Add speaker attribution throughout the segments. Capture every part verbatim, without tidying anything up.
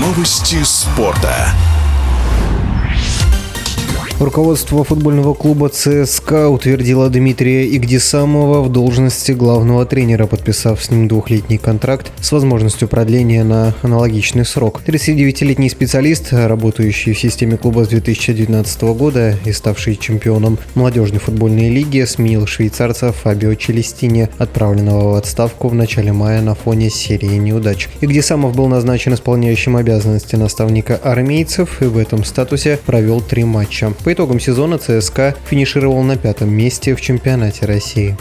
Speaker 1: Новости спорта.
Speaker 2: Руководство футбольного клуба ЦСКА утвердило Дмитрия Игдисамова в должности главного тренера, подписав с ним двухлетний контракт с возможностью продления на аналогичный срок. тридцатидевятилетний специалист, работающий в системе клуба с две тысячи девятнадцатого года и ставший чемпионом молодежной футбольной лиги, сменил швейцарца Фабио Челестини, отправленного в отставку в начале мая на фоне серии неудач. Игдисамов был назначен исполняющим обязанности наставника армейцев и в этом статусе провел три матча. По итогам сезона ЦСКА финишировал на пятом месте в чемпионате России.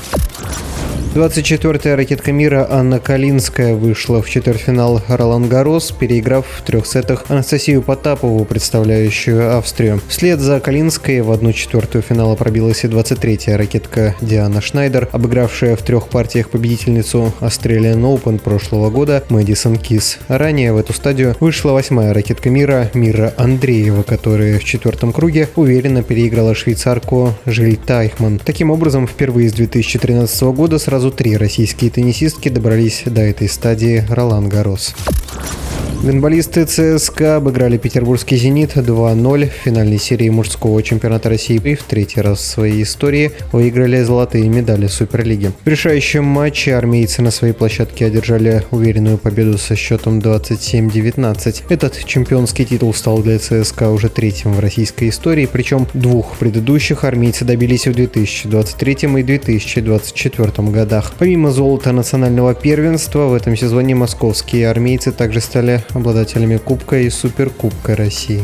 Speaker 2: двадцать четвёртая ракетка мира Анна Калинская вышла в четвертьфинал Ролан-Гаррос, переиграв в трех сетах Анастасию Потапову, представляющую Австрию. Вслед за Калинской в одну четвертую финала пробилась и двадцать третья ракетка Диана Шнайдер, обыгравшая в трех партиях победительницу Australian Open прошлого года Мэдисон Кис. Ранее в эту стадию вышла восьмая ракетка мира Мира Андреева, которая в четвертом круге уверенно переиграла швейцарку Жиль Тайхман. Таким образом, впервые с две тысячи тринадцатого года сразу три российские теннисистки добрались до этой стадии Ролан-Гаррос. Гандболисты ЦСКА обыграли петербургский «Зенит» два ноль в финальной серии мужского чемпионата России и в третий раз в своей истории выиграли золотые медали Суперлиги. В решающем матче армейцы на своей площадке одержали уверенную победу со счетом двадцать семь девятнадцать. Этот чемпионский титул стал для ЦСКА уже третьим в российской истории, причем двух предыдущих армейцы добились в две тысячи двадцать третьем и две тысячи двадцать четвёртом годах. Помимо золота национального первенства, в этом сезоне московские армейцы также стали обладателями Кубка и Суперкубка России.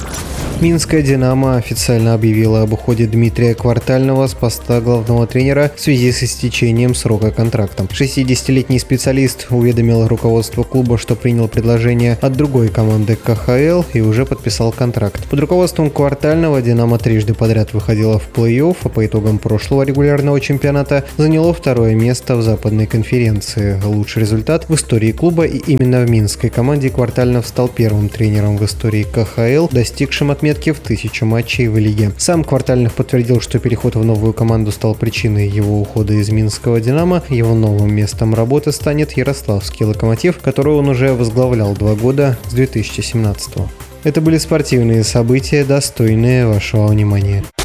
Speaker 2: Минская «Динамо» официально объявила об уходе Дмитрия Квартального с поста главного тренера в связи с истечением срока контракта. шестидесятилетний специалист уведомил руководство клуба, что принял предложение от другой команды ка ха эл и уже подписал контракт. Под руководством Квартального «Динамо» трижды подряд выходила в плей-офф, а по итогам прошлого регулярного чемпионата заняло второе место в западной конференции. Лучший результат в истории клуба, и именно в минской команде Квартальнов стал первым тренером в истории ка ха эл, достигшим отметки в тысячу матчей в лиге. Сам Квартальных подтвердил, что переход в новую команду стал причиной его ухода из минского «Динамо». Его новым местом работы станет ярославский «Локомотив», который он уже возглавлял два года с две тысячи семнадцатого. Это были спортивные события, достойные вашего внимания.